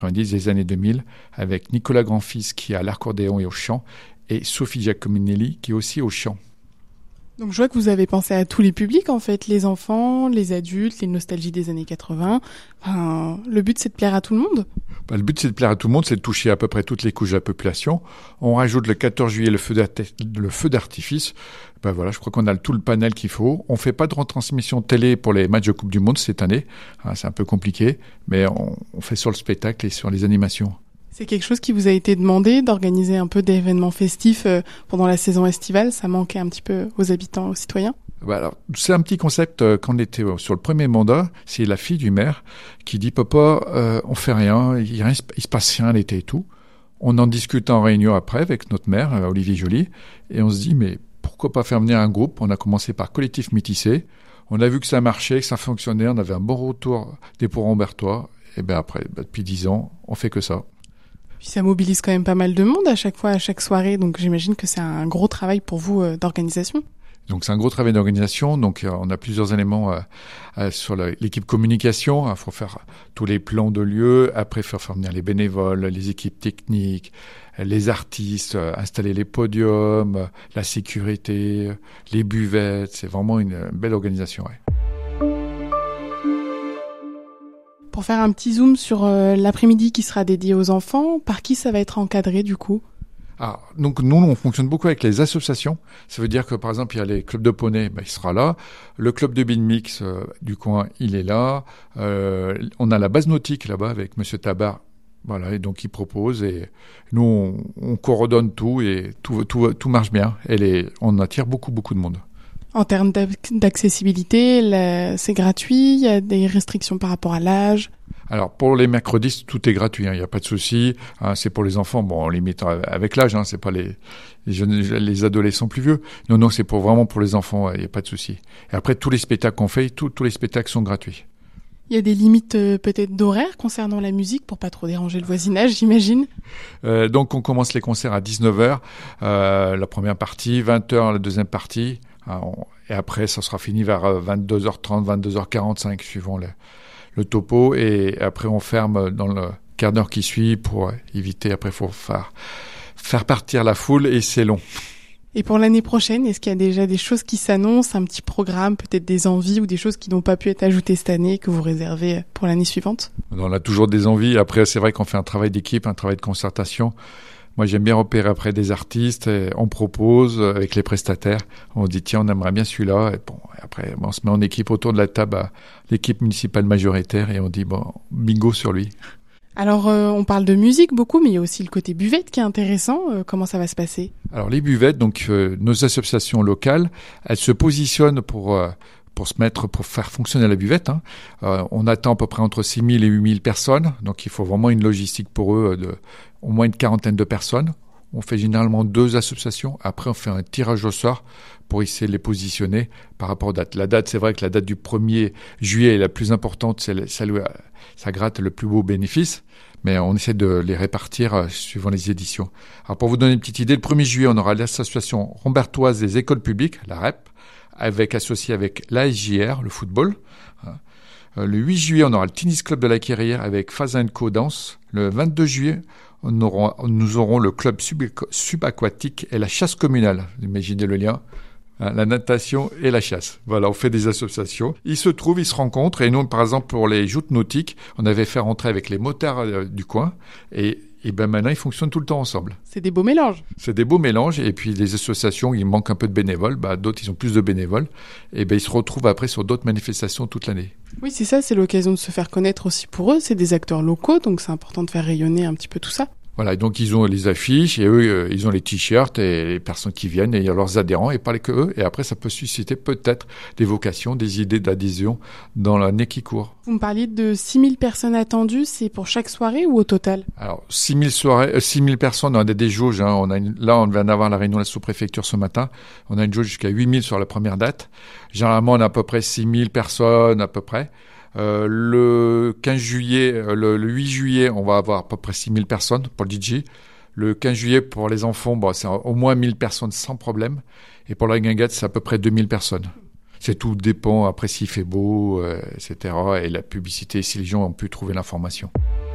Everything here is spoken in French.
des années 2000, avec Nicolas Grandfils qui est à l'accordéon et au chant, et Sophie Giacominelli qui est aussi au chant. Donc je vois que vous avez pensé à tous les publics en fait, les enfants, les adultes, les nostalgies des années 80. Enfin, le but c'est de plaire à tout le monde. Le but c'est de plaire à tout le monde, c'est de toucher à peu près toutes les couches de la population. On rajoute le 14 juillet le feu d'artifice. Voilà, je crois qu'on a tout le panel qu'il faut. On fait pas de retransmission télé pour les matchs de Coupe du Monde cette année. C'est un peu compliqué, mais on fait sur le spectacle et sur les animations. C'est quelque chose qui vous a été demandé d'organiser un peu d'événements festifs pendant la saison estivale. Ça manquait un petit peu aux habitants, aux citoyens. Alors, c'est un petit concept. Quand on était sur le premier mandat, c'est la fille du maire qui dit « Papa, on fait rien, il se passe rien l'été et tout ». On en discute en réunion après avec notre maire, Olivier Joly, et on se dit « Mais pourquoi pas faire venir un groupe ?» On a commencé par Collectif Métissé. On a vu que ça marchait, que ça fonctionnait. On avait un bon retour des Port-Rombertois. Et après, depuis 10 ans, on fait que ça. Puis ça mobilise quand même pas mal de monde à chaque fois, à chaque soirée. Donc j'imagine que c'est un gros travail pour vous d'organisation. Donc c'est un gros travail d'organisation. Donc on a plusieurs éléments sur l'équipe communication. Il faut faire tous les plans de lieu. Après, faire venir les bénévoles, les équipes techniques, les artistes, installer les podiums, la sécurité, les buvettes. C'est vraiment une belle organisation. Ouais. Pour faire un petit zoom sur l'après-midi qui sera dédié aux enfants, par qui ça va être encadré du coup ? Donc nous, on fonctionne beaucoup avec les associations. Ça veut dire que par exemple, il y a les clubs de poney, il sera là. Le club de beatmix du coin, il est là. On a la base nautique là-bas avec Monsieur Tabar. Voilà, et donc il propose et nous, on coordonne tout et tout marche bien. On attire beaucoup de monde. En termes d'accessibilité, c'est gratuit, il y a des restrictions par rapport à l'âge. Alors pour les mercredis, tout est gratuit, il n'y a pas de souci. C'est pour les enfants, on limite avec l'âge, c'est pas les jeunes, les adolescents plus vieux. Non, c'est vraiment pour les enfants, il n'y a pas de souci. Et après tous les spectacles qu'on fait, tous les spectacles sont gratuits. Il y a des limites peut-être d'horaire concernant la musique pour pas trop déranger le voisinage, j'imagine. Donc on commence les concerts à 19h, la première partie, 20h la deuxième partie. Et après, ça sera fini vers 22h30, 22h45, suivant le topo. Et après, on ferme dans le quart d'heure qui suit pour éviter. Après, il faut faire partir la foule et c'est long. Et pour l'année prochaine, est-ce qu'il y a déjà des choses qui s'annoncent, un petit programme, peut-être des envies ou des choses qui n'ont pas pu être ajoutées cette année que vous réservez pour l'année suivante ? On a toujours des envies. Après, c'est vrai qu'on fait un travail d'équipe, un travail de concertation. Moi, j'aime bien repérer après des artistes. Et on propose avec les prestataires. On se dit, tiens, on aimerait bien celui-là. Et après, on se met en équipe autour de la table, l'équipe municipale majoritaire, et on dit, bingo sur lui. Alors, on parle de musique beaucoup, mais il y a aussi le côté buvette qui est intéressant. Comment ça va se passer ? Alors, les buvettes, donc nos associations locales, elles se positionnent pour faire fonctionner la buvette. On attend à peu près entre 6 000 et 8 000 personnes. Donc, il faut vraiment une logistique pour eux de au moins une quarantaine de personnes. On fait généralement 2 associations. Après, on fait un tirage au sort pour essayer de les positionner par rapport aux dates. La date, c'est vrai que la date du 1er juillet est la plus importante. Ça gratte le plus beau bénéfice. Mais on essaie de les répartir suivant les éditions. Alors, pour vous donner une petite idée, le 1er juillet, on aura l'association rombertoise des écoles publiques, la REP, associé avec l'ASJR, le football. Le 8 juillet, on aura le tennis club de la Quérière avec Faza & Co Danse. Le 22 juillet, nous aurons le club subaquatique et la chasse communale. Imaginez le lien. La natation et la chasse. Voilà, on fait des associations. Ils se trouvent, ils se rencontrent. Et nous, par exemple, pour les joutes nautiques, on avait fait rentrer avec les motards du coin. Et maintenant, ils fonctionnent tout le temps ensemble. C'est des beaux mélanges. C'est des beaux mélanges. Et puis, les associations, il manque un peu de bénévoles. D'autres, ils ont plus de bénévoles. Et ils se retrouvent après sur d'autres manifestations toute l'année. Oui, c'est ça. C'est l'occasion de se faire connaître aussi pour eux. C'est des acteurs locaux. Donc, c'est important de faire rayonner un petit peu tout ça. Voilà, donc ils ont les affiches et eux, ils ont les t-shirts et les personnes qui viennent et il y a leurs adhérents et parler que eux. Et après, ça peut susciter peut-être des vocations, des idées d'adhésion dans l'année qui court. Vous me parliez de 6 000 personnes attendues, c'est pour chaque soirée ou au total ? Alors, 6 000 personnes, on a des jauges. Là, on vient d'avoir la réunion de la sous-préfecture ce matin. On a une jauge jusqu'à 8 000 sur la première date. Généralement, on a à peu près 6 000 personnes à peu près. Le 15 juillet, le 8 juillet, on va avoir à peu près 6 000 personnes pour le DJ. Le 15 juillet, pour les enfants, c'est au moins 1 000 personnes sans problème. Et pour la guinguette, c'est à peu près 2 000 personnes. C'est tout dépend après s'il fait beau, etc. Et la publicité, si les gens ont pu trouver l'information.